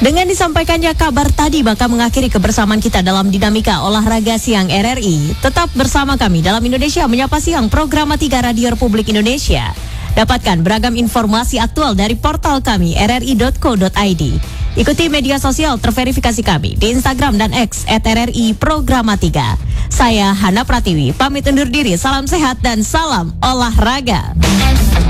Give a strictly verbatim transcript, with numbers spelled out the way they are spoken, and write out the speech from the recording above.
Dengan disampaikannya kabar tadi, maka mengakhiri kebersamaan kita dalam dinamika olahraga siang R R I. Tetap bersama kami dalam Indonesia Menyapa Siang, program tiga Radio Republik Indonesia. Dapatkan beragam informasi aktual dari portal kami r r i dot co dot i d. Ikuti media sosial terverifikasi kami di Instagram dan X et r r i Programa tiga. Saya Hana Pratiwi, pamit undur diri, salam sehat dan salam olahraga.